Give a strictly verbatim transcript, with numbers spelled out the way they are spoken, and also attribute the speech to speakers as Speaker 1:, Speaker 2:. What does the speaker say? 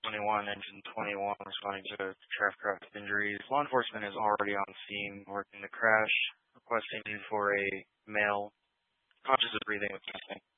Speaker 1: twenty-one, engine twenty-one, responding to traffic crash injuries. Law enforcement is already on scene working the crash, requesting you for a male conscious of breathing with testing.